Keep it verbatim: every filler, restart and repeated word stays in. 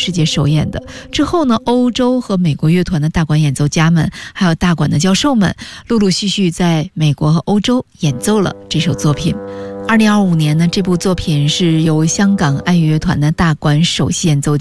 世界首演的。之后呢，欧洲和美国乐团的大管演奏家们还有大管的教授们陆陆续续在美国和欧洲演奏了这首作品。二零二五年呢，这部作品是由香港爱乐乐团的大管首席演奏